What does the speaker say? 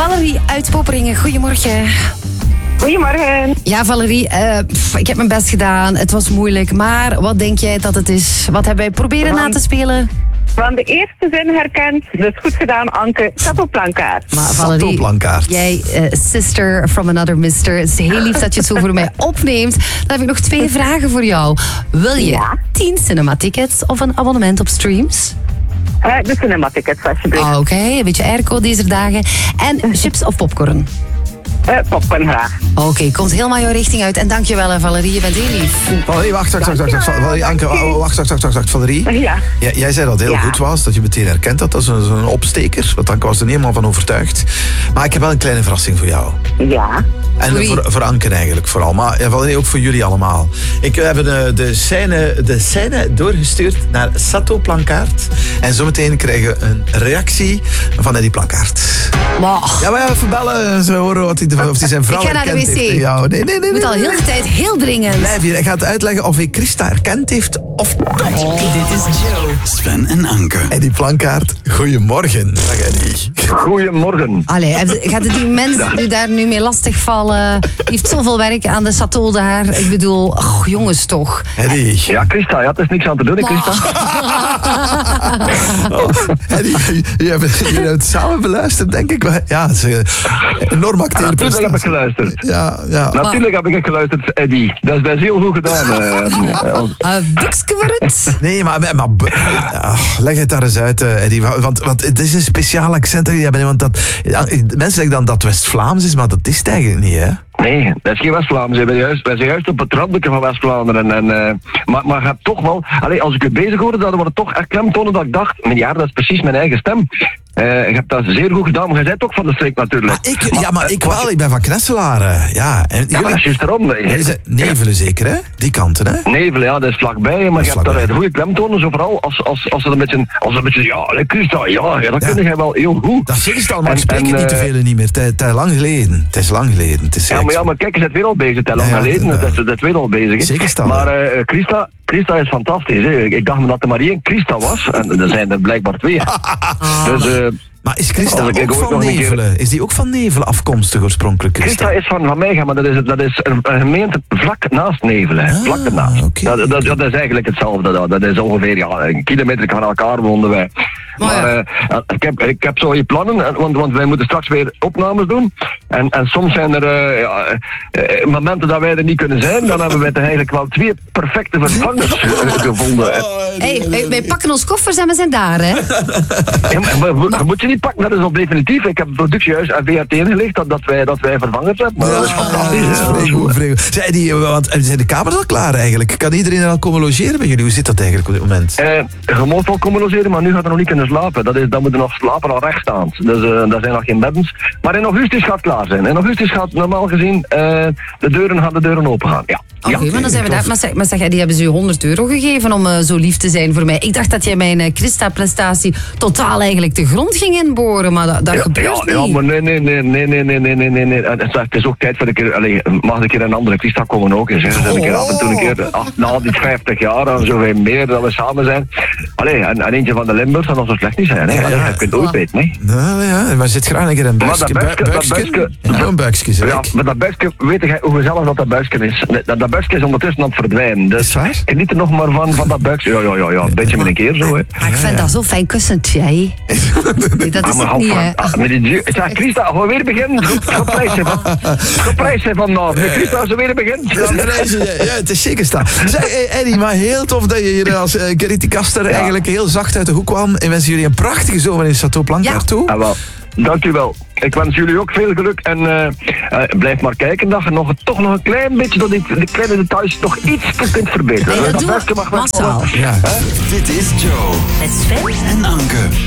Valerie uit Poperingen, goedemorgen. Goedemorgen. Ja, Valerie, ik heb mijn best gedaan. Het was moeilijk, maar wat denk jij dat het is? Wat hebben wij proberen na te spelen? Van de eerste zin herkend, dus goed gedaan, Anke. Chateauplankaart. Maar Valerie, Chateauplankaart. jij, sister from another mister. Het is heel lief dat je het zo voor mij opneemt. Dan heb ik nog 2 vragen voor jou. Wil je 10 cinema-tickets of een abonnement op streams? De cinema-tickets, alsjeblieft. Oké, een beetje airco deze dagen. En chips of popcorn? Popcorn graag. Oké, komt helemaal jouw richting uit. En dankjewel, hè, Valerie, je bent heel lief. Valerie, wacht. Valerie, Anke, wacht. Valerie. Ja. Jij zei dat het heel goed was, dat je meteen herkent dat. Dat is een opsteker, want Anke was er niet helemaal van overtuigd. Maar ik heb wel een kleine verrassing voor jou. Ja. En voor Anke eigenlijk vooral, maar Valerie ook voor jullie allemaal. Ik heb de scène doorgestuurd naar Chateauplankaart. En zometeen krijgen we een reactie van Eddie Plankaart. Wow. Ja, maar even bellen, ze horen of hij zijn vrouw Ik ga naar de herkend wc. heeft. Ja, nee. Ik moet al heel de tijd heel dringend. Blijf hier, ik ga het uitleggen of hij Christa herkend heeft of toch. Dit is Joe, Sven en Anke. Eddie Plankaart, goedemorgen. Dag Eddie. Goedemorgen. Allee, gaat het die mensen die daar nu mee lastigvallen? Die heeft zoveel werk aan de château daar. Ik bedoel, jongens toch. Eddie. Ja, Christa, het is niks aan te doen, hè, Christa? Eddie, jullie hebben het samen beluisterd, denk ik. Ja, het is een enorm Natuurlijk heb ik geluisterd. Ja. Natuurlijk heb ik het geluisterd, Eddie. Dat is heel goed gedaan. Boekske voor het. Nee, maar leg het daar eens uit, Eddie. Want het is een speciaal accent dat je hebt. Want mensen zeggen dan dat het West-Vlaams is, maar dat is het eigenlijk niet, hè? Nee, dat is geen West-Vlaams. Wij zijn juist op het randje van West-Vlaanderen. Maar je hebt toch wel... als ik het bezig hoorde, dan wordt het toch echt klemtonen dat ik dacht... Ja, dat is precies mijn eigen stem. Je hebt dat zeer goed gedaan, maar jij bent ook van de streek natuurlijk. Maar ik wel. Ik ben van Knesselaren. Ja, en dat is juist erom. Nevelen zeker, hè? Die kanten, hè? Nevelen, ja, dat is vlakbij. Maar je hebt daar goede klemtonen, zo vooral als ze een beetje... Ja, Christa, ja, dat kun je wel heel goed. Dat zeg je al, maar ik spreek het niet te veel niet meer. Het is lang geleden. Het is lang geleden. Maar kijk, je bent weer al bezig. Het is lang geleden, dat is weer al bezig. Zeker staan. Maar Christa is fantastisch. Hè. Ik dacht dat er maar 1 Christa was. En er zijn er blijkbaar 2. Dus... Maar is Christa ook van Nevelen? Is die ook van Nevelen afkomstig oorspronkelijk, Christa? Christa is van mij, maar dat is een gemeente vlak naast Nevelen. Vlak ernaast. Okay. Dat is eigenlijk hetzelfde. Dat is ongeveer een kilometer van elkaar woonden wij. Maar ik heb zo je plannen, want wij moeten straks weer opnames doen. En soms zijn er momenten dat wij er niet kunnen zijn. Dan hebben wij eigenlijk wel 2 perfecte vervangers gevonden. Wij pakken ons koffers en we zijn daar, hè? Maar moet je niet pakken, dat is al definitief. Ik heb het productiehuis aan VRT ingelegd dat wij vervangers hebben. Maar dat is fantastisch. Zijn de kamers al klaar eigenlijk? Kan iedereen er al komen logeren bij jullie? Hoe zit dat eigenlijk op dit moment? Je moet wel komen logeren, maar nu gaat er nog niet kunnen slapen. Dan moeten nog slapen al rechtstaand. Dus daar zijn nog geen beddens. Maar in augustus gaat het klaar zijn. In augustus gaat normaal gezien de deuren open gaan. Ja. Oké, maar dan zijn we daar. Maar zeg, die hebben ze je €100 gegeven om zo lief te zijn voor mij. Ik dacht dat jij mijn Christa-prestatie totaal eigenlijk de grond ging inboren, maar dat gebeurt niet. Ja, maar nee. Het is ook tijd voor een keer... mag een keer een andere Christa komen ook eens. Een keer af en toe een keer... Na die 50 jaar en zoveel meer dat we samen zijn. En eentje van de Limburgs kan nog zo slecht niet zijn. Hè? Je kunt ooit weten, nee. Nou ja, maar zit graag een keer een buikje. Een buikje, zeg. Ja, maar dat buikje, weet je hoe gezellig dat buikje is? Dat buikje is ondertussen aan het verdwijnen. Dus geniet er nog maar van dat buikje. Ja, een beetje met een keer zo. Hè. Maar ik vind dat zo fijn kussend, jij. Nee, dat is het niet, hè. Zeg, Christa, gaan we weer beginnen? Geprijs zijn vandaag. Christa, ze weer beginnen? Ja, het is zeker staan. Zeg, Eddie, maar heel tof dat je hier als Gerrit Kaster eigenlijk heel zacht uit de hoek kwam. En wensen jullie een prachtige zomer in Chateauplankaart toe. Ja, wel. Dank u wel. Ik wens jullie ook veel geluk en blijf maar kijken dat je toch nog een klein beetje door die kleine details nog iets kunt verbeteren. Nee, dat doen we massaal. Dit is Joe. Met Sven en Anke.